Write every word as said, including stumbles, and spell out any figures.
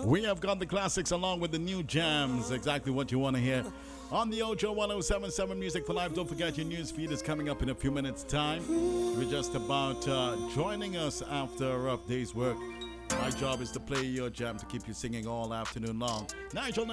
We have got the classics along with the new jams, exactly what you want to hear. On the Ojo one oh seven point seven Music for Life. Don't forget your news feed is coming up in a few minutes' time. We're just about uh, joining us after a rough day's work. My job is to play your jam to keep you singing all afternoon long. Nigel